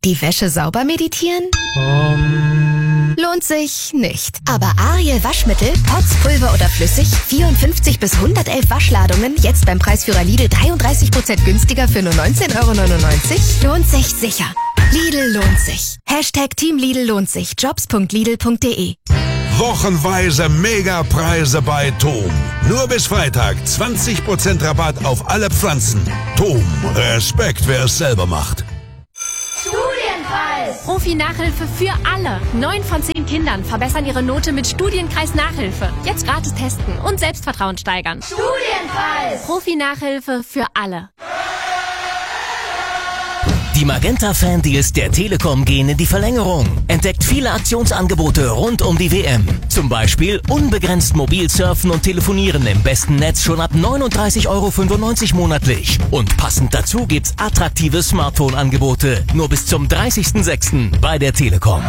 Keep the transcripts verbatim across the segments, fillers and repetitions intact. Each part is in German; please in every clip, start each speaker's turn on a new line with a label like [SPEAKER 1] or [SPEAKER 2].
[SPEAKER 1] Die Wäsche sauber meditieren?
[SPEAKER 2] Um.
[SPEAKER 1] Lohnt sich nicht. Aber Ariel Waschmittel, Pots, Pulver oder flüssig, vierundfünfzig bis hundertelf Waschladungen, jetzt beim Preisführer Lidl dreiunddreißig Prozent günstiger für nur neunzehn Euro neunundneunzig, lohnt sich sicher. Lidl lohnt sich. Hashtag Team Lidl lohnt sich. Jobs punkt lidl punkt de.
[SPEAKER 3] Wochenweise Megapreise bei Tom. Nur bis Freitag zwanzig Prozent Rabatt auf alle Pflanzen. Tom, Respekt, wer es selber macht.
[SPEAKER 4] Studienkreis! Profi-Nachhilfe für alle. Neun von zehn Kindern verbessern ihre Note mit Studienkreis-Nachhilfe. Jetzt gratis testen und Selbstvertrauen steigern. Studienkreis! Profi-Nachhilfe für alle.
[SPEAKER 5] Die Magenta-Fan-Deals der Telekom gehen in die Verlängerung. Entdeckt viele Aktionsangebote rund um die W M. Zum Beispiel unbegrenzt mobil surfen und telefonieren im besten Netz schon ab neununddreißig Euro fünfundneunzig monatlich. Und passend dazu gibt's attraktive Smartphone-Angebote. Nur bis zum dreißigsten sechsten bei der Telekom.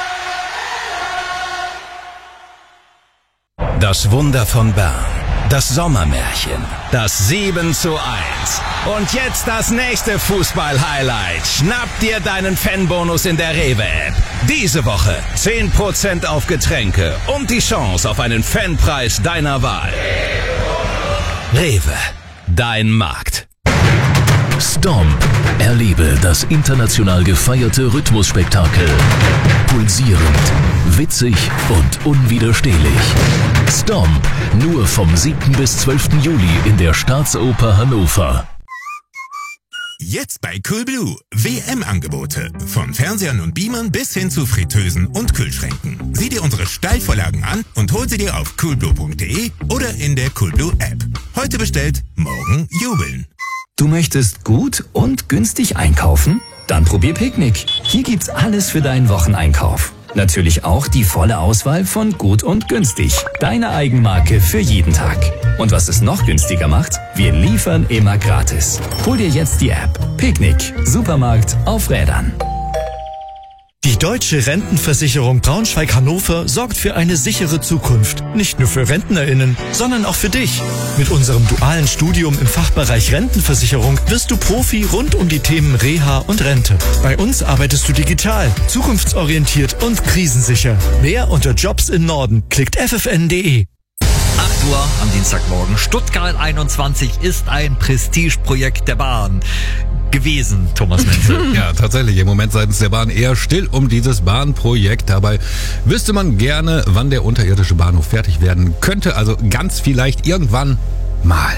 [SPEAKER 6] Das Wunder von Bern. Das Sommermärchen. Das sieben zu eins. Und jetzt das nächste Fußball-Highlight. Schnapp dir deinen Fanbonus in der Rewe-App. Diese Woche zehn Prozent auf Getränke und die Chance auf einen Fanpreis deiner Wahl. Rewe, dein Markt.
[SPEAKER 7] Stomp. Erlebe das international gefeierte Rhythmusspektakel. Pulsierend, witzig und unwiderstehlich. Stomp. Nur vom siebten bis zwölften Juli in der Staatsoper Hannover.
[SPEAKER 8] Jetzt bei Coolblue. W M-Angebote. Von Fernsehern und Beamern bis hin zu Fritteusen und Kühlschränken. Sieh dir unsere Steilvorlagen an und hol sie dir auf coolblue punkt de oder in der Coolblue-App. Heute bestellt, morgen jubeln.
[SPEAKER 9] Du möchtest gut und günstig einkaufen? Dann probier Picknick. Hier gibt's alles für deinen Wocheneinkauf. Natürlich auch die volle Auswahl von gut und günstig. Deine Eigenmarke für jeden Tag. Und was es noch günstiger macht, wir liefern immer gratis. Hol dir jetzt die App. Picknick. Supermarkt auf Rädern.
[SPEAKER 10] Die Deutsche Rentenversicherung Braunschweig-Hannover sorgt für eine sichere Zukunft. Nicht nur für RentnerInnen, sondern auch für dich. Mit unserem dualen Studium im Fachbereich Rentenversicherung wirst du Profi rund um die Themen Reha und Rente. Bei uns arbeitest du digital, zukunftsorientiert und krisensicher. Mehr unter Jobs im Norden. Klickt f f n punkt de.
[SPEAKER 11] acht Uhr am Dienstagmorgen. Stuttgart einundzwanzig ist ein Prestigeprojekt der Bahn gewesen, Thomas Menzel.
[SPEAKER 12] Ja, tatsächlich. Im Moment seitens der Bahn eher still um dieses Bahnprojekt. Dabei wüsste man gerne, wann der unterirdische Bahnhof fertig werden könnte. Also ganz vielleicht irgendwann mal.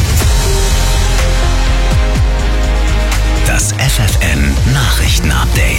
[SPEAKER 6] Das F F N Nachrichtenupdate.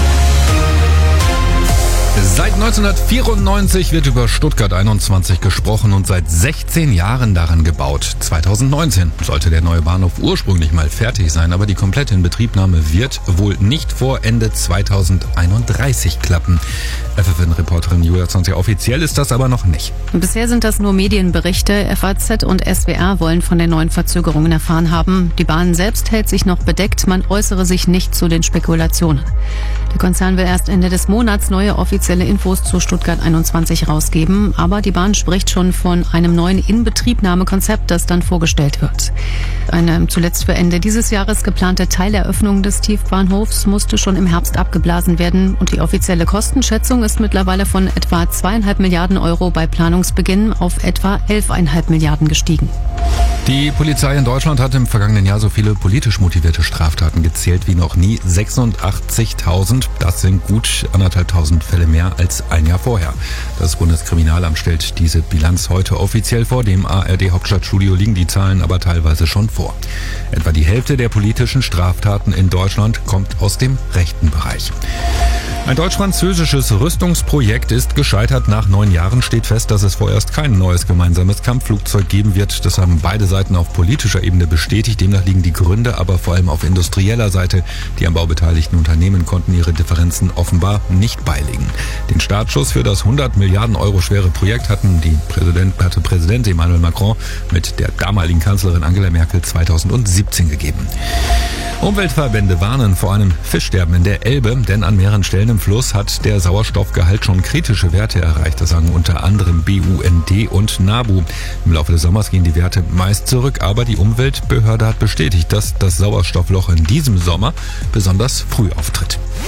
[SPEAKER 12] Seit neunzehnhundertvierundneunzig wird über Stuttgart einundzwanzig gesprochen und seit sechzehn Jahren daran gebaut. zweitausendneunzehn sollte der neue Bahnhof ursprünglich mal fertig sein, aber die komplette Inbetriebnahme wird wohl nicht vor Ende zweitausendeinunddreißig klappen. F F N-Reporterin Julia Zonzi, offiziell ist das aber noch nicht.
[SPEAKER 13] Bisher sind das nur Medienberichte. F A Z und S W R wollen von den neuen Verzögerungen erfahren haben. Die Bahn selbst hält sich noch bedeckt, man äußere sich nicht zu den Spekulationen. Der Konzern will erst Ende des Monats neue offizielle Infos zu Stuttgart einundzwanzig rausgeben, aber die Bahn spricht schon von einem neuen Inbetriebnahmekonzept, das dann vorgestellt wird. Eine zuletzt für Ende dieses Jahres geplante Teileröffnung des Tiefbahnhofs musste schon im Herbst abgeblasen werden und die offizielle Kostenschätzung ist mittlerweile von etwa zweieinhalb Milliarden Euro bei Planungsbeginn auf etwa elfeinhalb Milliarden gestiegen.
[SPEAKER 12] Die Polizei in Deutschland hat im vergangenen Jahr so viele politisch motivierte Straftaten gezählt wie noch nie. sechsundachtzigtausend. Das sind gut anderthalbtausend Fälle mehr als ein Jahr vorher. Das Bundeskriminalamt stellt diese Bilanz heute offiziell vor. Dem A R D-Hauptstadtstudio liegen die Zahlen aber teilweise schon vor. Etwa die Hälfte der politischen Straftaten in Deutschland kommt aus dem rechten Bereich. Ein deutsch-französisches Rüstungsprojekt ist gescheitert. Nach neun Jahren steht fest, dass es vorerst kein neues gemeinsames Kampfflugzeug geben wird. Das haben beide Seiten auf politischer Ebene bestätigt. Demnach liegen die Gründe aber vor allem auf industrieller Seite. Die am Bau beteiligten Unternehmen konnten ihre Differenzen offenbar nicht beilegen. Den Startschuss für das hundert Milliarden Euro schwere Projekt hatten die Präsident, hatte Präsident Emmanuel Macron mit der damaligen Kanzlerin Angela Merkel zweitausendsiebzehn gegeben. Umweltverbände warnen vor einem Fischsterben in der Elbe, denn an mehreren Stellen im Fluss hat der Sauerstoffgehalt schon kritische Werte erreicht. Das sagen unter anderem B U N D und NABU. Im Laufe des Sommers gehen die Werte meist zurück, aber die Umweltbehörde hat bestätigt, dass das Sauerstoffloch in diesem Sommer besonders früh auftritt.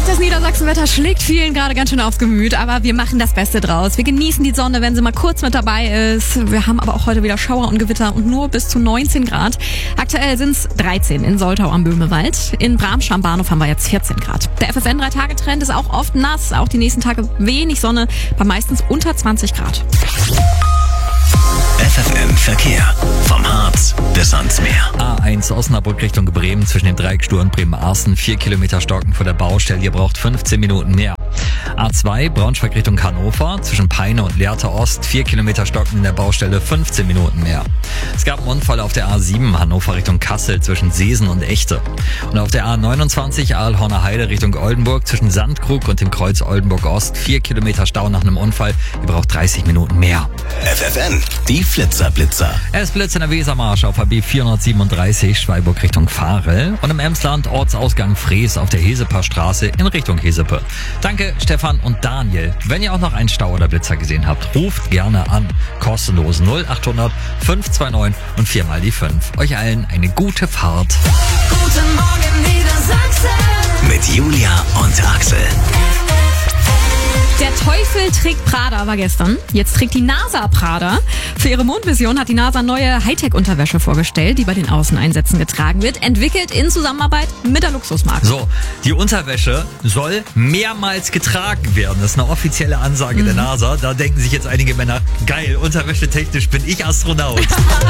[SPEAKER 14] Das Niedersachsenwetter schlägt vielen gerade ganz schön aufs Gemüt, aber wir machen das Beste draus. Wir genießen die Sonne, wenn sie mal kurz mit dabei ist. Wir haben aber auch heute wieder Schauer und Gewitter und nur bis zu neunzehn Grad. Aktuell sind es dreizehn in Soltau am Böhmewald. In Bramsch am Bahnhof haben wir jetzt vierzehn Grad. Der F F N drei Tage Trend ist auch oft nass, auch die nächsten Tage wenig Sonne, bei meistens unter zwanzig Grad.
[SPEAKER 7] F F M Verkehr. Vom Harz bis ans Meer.
[SPEAKER 11] A eins Osnabrück Richtung Bremen zwischen den Dreiecksstuhl und Bremen-Arsen. Vier Kilometer Stocken vor der Baustelle. Ihr braucht fünfzehn Minuten mehr. A zwei Braunschweig Richtung Hannover zwischen Peine und Lehrte Ost. Vier Kilometer Stocken in der Baustelle. fünfzehn Minuten mehr. Es gab einen Unfall auf der A sieben Hannover Richtung Kassel zwischen Seesen und Echte. Und auf der A neunundzwanzig Aalhorner Heide Richtung Oldenburg zwischen Sandkrug und dem Kreuz Oldenburg Ost. Vier Kilometer Stau nach einem Unfall. Ihr braucht dreißig Minuten mehr.
[SPEAKER 7] F F N, die Flitzer-Blitzer.
[SPEAKER 11] Es blitzt in der Wesermarsch auf A B vierhundertsiebenunddreißig Schweiburg Richtung Varel und im Emsland Ortsausgang Frees auf der Heseper Straße in Richtung Hesepe. Danke Stefan und Daniel. Wenn ihr auch noch einen Stau oder Blitzer gesehen habt, ruft gerne an. Kostenlos null achthundert fünf zwei neun und viermal die fünf. Euch allen eine gute Fahrt.
[SPEAKER 15] Guten Morgen Niedersachsen.
[SPEAKER 7] Mit Julia und Axel.
[SPEAKER 14] Der Teufel trägt Prada war gestern. Jetzt trägt die NASA Prada. Für ihre Mondmission hat die NASA neue Hightech-Unterwäsche vorgestellt, die bei den Außeneinsätzen getragen wird. Entwickelt in Zusammenarbeit mit der Luxusmarke.
[SPEAKER 11] So, die Unterwäsche soll mehrmals getragen werden. Das ist eine offizielle Ansage mhm. der NASA. Da denken sich jetzt einige Männer, geil, unterwäschetechnisch bin ich Astronaut.